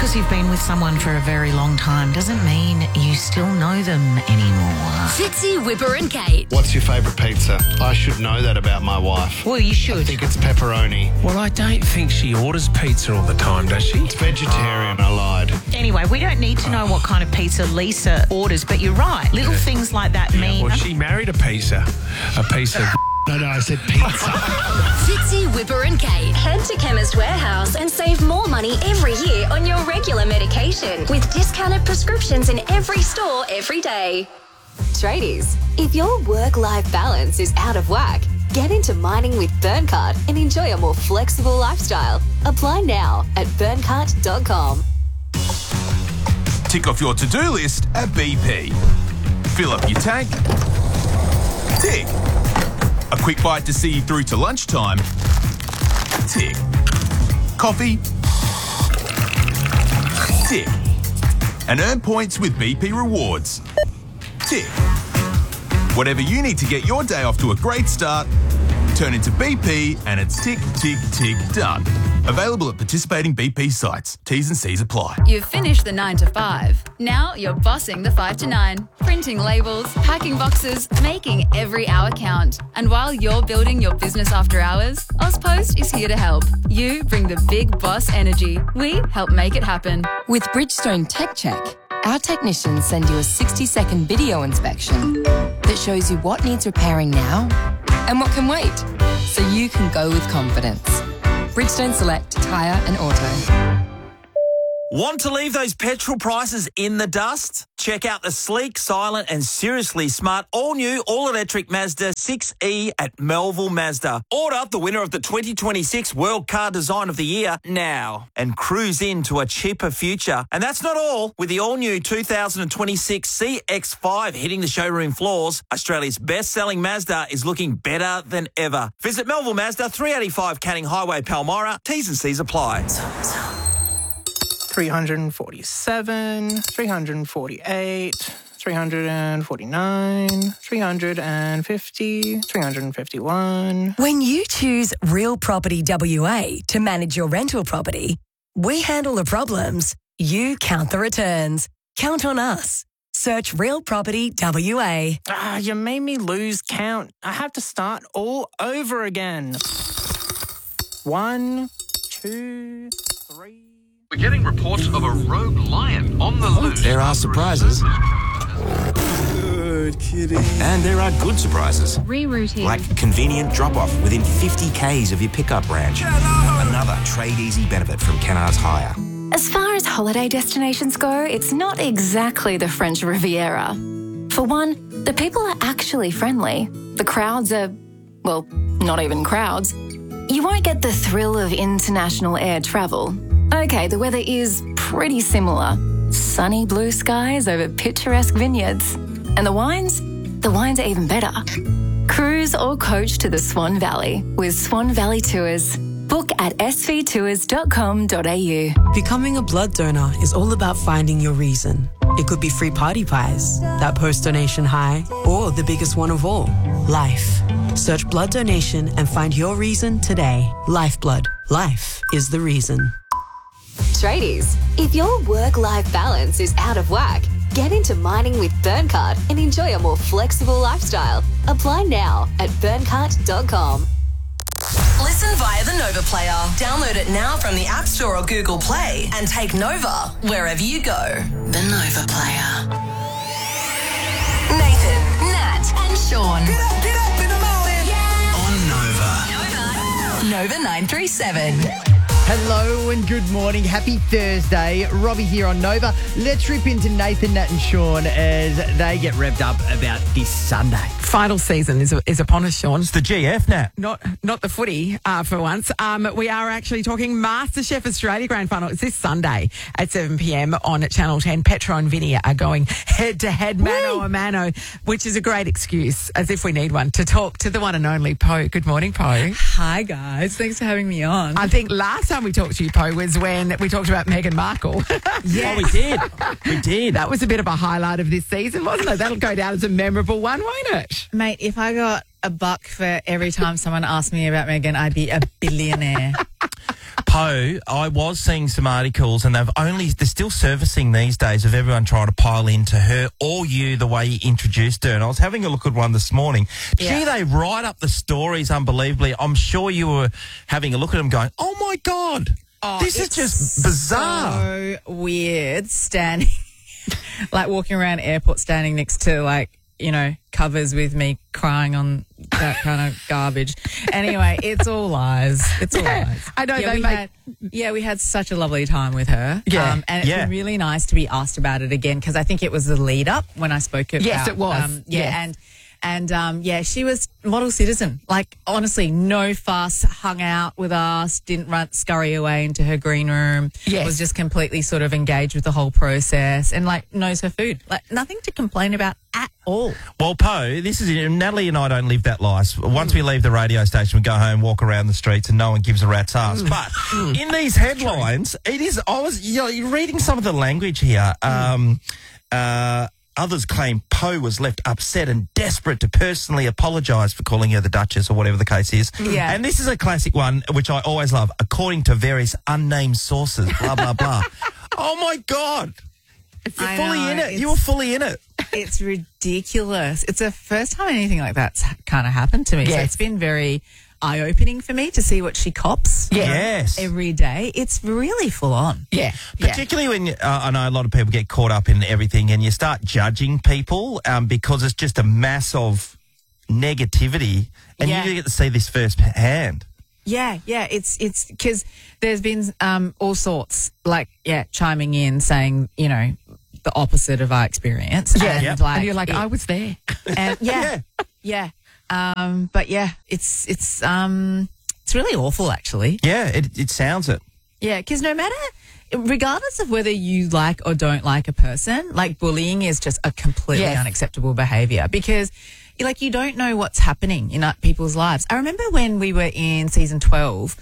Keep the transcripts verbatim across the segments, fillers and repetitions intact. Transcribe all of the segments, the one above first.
because you've been with someone for a very long time doesn't mean you still know them anymore. Fitzy, Whipper and Kate. What's your favourite pizza? I should know that about my wife. Well, you should. I think it's pepperoni. Well, I don't think she orders pizza all the time, does she? It's vegetarian, I lied. Anyway, we don't need to know what kind of pizza Lisa orders, but you're right. Little Yeah. things like that mean... Well, she married a pizza. A piece of... No, no, I said pizza. Fitzy, Whipper and Kate. Head to Chemist Warehouse and save more money every year on your regular medication with discounted prescriptions in every store every day. Tradies, if your work-life balance is out of whack, get into mining with Burncart and enjoy a more flexible lifestyle. Apply now at burncart dot com. Tick off your to-do list at B P. Fill up your tank. Tick. A quick bite to see you through to lunchtime. Tick. Coffee. Tick. And earn points with B P Rewards. Tick. Whatever you need to get your day off to a great start, turn into B P and it's tick, tick, tick, done. Available at participating B P sites. T's and C's apply. You've finished the nine to five. Now you're bossing the five to nine. Printing labels, packing boxes, making every hour count. And while you're building your business after hours, Ozpost is here to help. You bring the big boss energy. We help make it happen. With Bridgestone Tech Check, our technicians send you a sixty second video inspection that shows you what needs repairing now and what can wait, so you can go with confidence. Bridgestone Select Tyre and Auto. Want to leave those petrol prices in the dust? Check out the sleek, silent and seriously smart all-new, all-electric Mazda six E at Melville Mazda. Order the winner of the twenty twenty-six World Car Design of the Year now and cruise into a cheaper future. And that's not all. With the all-new two thousand twenty-six C X five hitting the showroom floors, Australia's best-selling Mazda is looking better than ever. Visit Melville Mazda, three eighty-five Canning Highway, Palmyra. T's and C's apply. three hundred forty-seven, three hundred forty-eight, three hundred forty-nine, three hundred fifty, three hundred fifty-one. When you choose Real Property W A to manage your rental property, we handle the problems, you count the returns. Count on us. Search Real Property W A. Ah, you made me lose count. I have to start all over again. One, two, three... We're getting reports of a rogue lion on the loose. There are surprises. Good kitty. And there are good surprises. Rerouting. Like convenient drop-off within fifty kays of your pickup branch. Hello. Another Trade Easy benefit from Kennards Hire. As far as holiday destinations go, it's not exactly the French Riviera. For one, the people are actually friendly. The crowds are, well, not even crowds. You won't get the thrill of international air travel. Okay, the weather is pretty similar. Sunny blue skies over picturesque vineyards. And the wines? The wines are even better. Cruise or coach to the Swan Valley with Swan Valley Tours. Book at s v tours dot com dot a u. Becoming a blood donor is all about finding your reason. It could be free party pies, that post-donation high, or the biggest one of all, life. Search blood donation and find your reason today. Lifeblood. Life is the reason. Tradies, if your work-life balance is out of whack, get into mining with Burncart and enjoy a more flexible lifestyle. Apply now at burncart dot com. Listen via the Nova Player. Download it now from the App Store or Google Play and take Nova wherever you go. The Nova Player. Nathan, Nat and Sean. Get up, get up in the morning. Yeah. On Nova. Nova nine three seven. Hello and good morning. Happy Thursday. Robbie here on Nova. Let's rip into Nathan, Nat and Sean as they get revved up about this Sunday. Final season is is upon us, Sean. It's the G F, Nat. Not not the footy uh, for once. Um, we are actually talking MasterChef Australia Grand Final. It's this Sunday at seven p m on Channel ten. Petro and Vinny are going head-to-head, mano a mano, which is a great excuse, as if we need one, to talk to the one and only Poe. Good morning, Poe. Hi, guys. Thanks for having me on. I think last time we talked to you, Poe, was when we talked about Meghan Markle. Yeah, oh, we did. We did. That was a bit of a highlight of this season, wasn't it? That'll go down as a memorable one, won't it? Mate, if I got a buck for every time someone asked me about Meghan, I'd be a billionaire. Poe, I was seeing some articles, and they've only they're still surfacing these days of everyone trying to pile into her or you the way you introduced her. And I was having a look at one this morning. Yeah. Gee, they write up the stories unbelievably. I'm sure you were having a look at them, going, "Oh my God, Oh, this is it's just bizarre." So weird standing, like walking around airport, standing next to like you know covers with me crying on that kind of garbage. Anyway, it's all lies. It's all Yeah, lies. I know Yeah, they we make- had, yeah, we had such a lovely time with her. Yeah, um, and it's yeah. been really nice to be asked about it again because I think it was the lead up when I spoke about. Yes, it was. Um, yeah, Yes. and. And, um, yeah, she was model citizen. Like, honestly, no fuss, hung out with us, didn't run, scurry away into her green room. Yes. Was just completely sort of engaged with the whole process and, like, knows her food. Like, nothing to complain about at all. Well, Poe, this is it. Natalie and I don't live that life. Once we leave the radio station, we go home, walk around the streets, and no one gives a rat's ass. But in these headlines, it is. I was, you know, you're reading some of the language here. Um, uh, Others claim Poe was left upset and desperate to personally apologise for calling her the Duchess or whatever the case is. Yeah. And this is a classic one, which I always love, according to various unnamed sources, blah, blah, blah. Oh, my God. You're I fully know, in it. You it's- were fully in it. It's ridiculous. It's the first time anything like that's kind of happened to me. So Yes. it's been very eye-opening for me to see what she cops Yes. every day. It's really full on. Yeah, yeah. Particularly when uh, I know a lot of people get caught up in everything and you start judging people um, because it's just a mass of negativity, and Yeah. you get to see this firsthand. Yeah, yeah, it's it's because there's been um, all sorts like yeah chiming in saying you know the opposite of our experience. Yeah, and, Yep. like, and you're like, it- I was there. and yeah, yeah, um, but yeah, it's it's um it's really awful actually. Yeah, it, it sounds it. Yeah, because no matter, regardless of whether you like or don't like a person, like bullying is just a completely Yes. unacceptable behavior because, like, you don't know what's happening in uh, people's lives. I remember when we were in season twelve,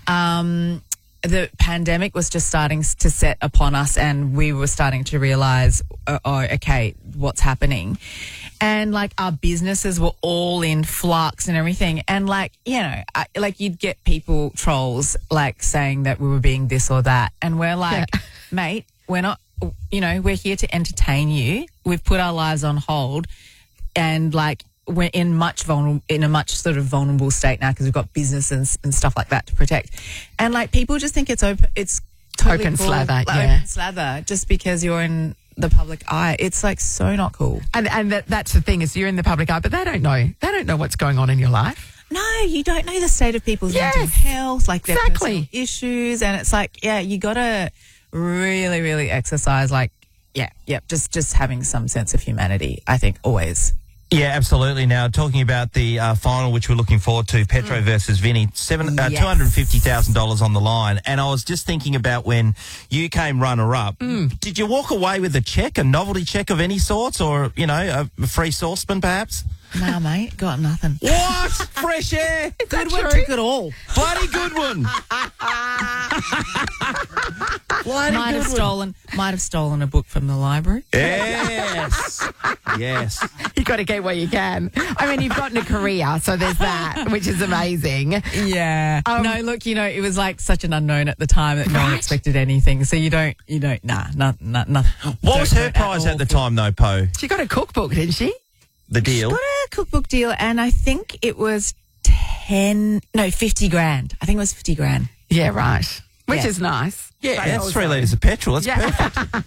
um, the pandemic was just starting s- to set upon us, and we were starting to realize, uh, oh, okay, what's happening. And like our businesses were all in flux and everything. And like, you know, I, like you'd get people, trolls, like saying that we were being this or that. And we're like, mate, we're not, you know, we're here to entertain you. We've put our lives on hold and like we're in much vulnerable, in a much sort of vulnerable state now because we've got business and, s- and stuff like that to protect. And like people just think it's open, it's totally Open cool, slather, like, yeah. open slather just because you're in the public eye. It's like so not cool. And and that, that's the thing is you're in the public eye, but they don't know. They don't know what's going on in your life. No, you don't know the state of people's Yes, mental health, like their exactly. personal issues, and it's like, yeah, you got to really, really exercise, like, yeah, yeah, just just having some sense of humanity. I think always. Yeah, absolutely. Now, talking about the uh, final, which we're looking forward to, Petro versus Vinny, seven, uh, Yes. two hundred fifty thousand dollars on the line. And I was just thinking about when you came runner-up, did you walk away with a check, a novelty check of any sorts, or, you know, a free saucepan perhaps? Nah, mate, got nothing. What? Fresh air? Goodwin took it all. Bloody Goodwin. Bloody Might have Goodwin. stolen, might have stolen a book from the library. Yes. Yes. You got to get what you can. I mean, you've gotten a career, so there's that, which is amazing. Yeah. no, look, you know, it was like such an unknown at the time that no one expected anything. So you don't, you don't, nah, not, not, not. What was her prize at the time, though, Poe? She got a cookbook, didn't she? The deal? Got a cookbook deal, and I think it was ten, no, fifty grand. I think it was fifty grand. Yeah, right. Which Yeah. is nice. Yeah, But that's also- three litres of petrol. That's Yeah. perfect.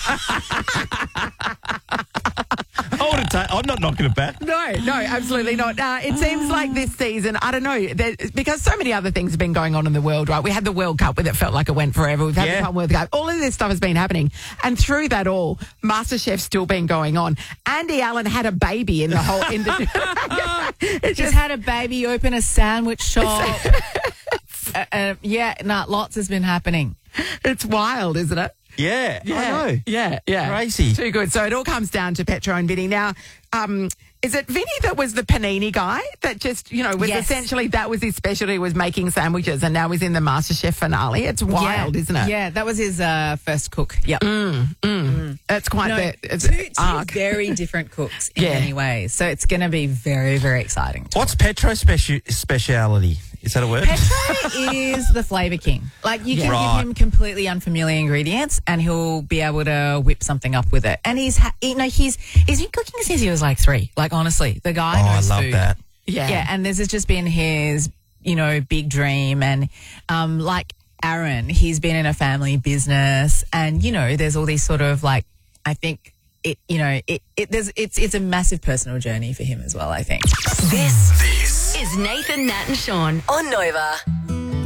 I would have ta- I'm not knocking it back. No, no, absolutely not. Uh, it seems like this season, I don't know, there, because so many other things have been going on in the world, right? We had the World Cup, where it felt like it went forever. We've had Yeah. the Commonwealth Cup. All of this stuff has been happening. And through that all, MasterChef's still been going on. Andy Allen had a baby in the whole industry. It Just had a baby, open a sandwich shop. uh, uh, yeah, no, lots has been happening. It's wild, isn't it? Yeah, Yeah, I know. yeah, yeah. Crazy. Too good. So it all comes down to Petro and Vinny. Now, um, is it Vinny that was the panini guy that just, you know, was Yes. essentially, that was his specialty, was making sandwiches, and now he's in the MasterChef finale? It's wild, yeah. isn't it? Yeah, that was his uh, first cook. Yep. Mm, mm. That's quite No, the it's two, two arc. very different cooks in Yeah. many ways. So it's going to be very, very exciting. to What's Petro's speci- speciality? Is that a word? Petro is the flavour king. Like, you can Right. give him completely unfamiliar ingredients and he'll be able to whip something up with it. And he's, ha- you know, he's he's been cooking since he was like three. Like, honestly, the guy Oh, I knows love food. that. Yeah. Yeah, and this has just been his, you know, big dream. And um, like Aaron, he's been in a family business and, you know, there's all these sort of like, I think, it, you know, it, it there's it's it's a massive personal journey for him as well, I think. This, this is Nathan, Nat and Sean on Nova.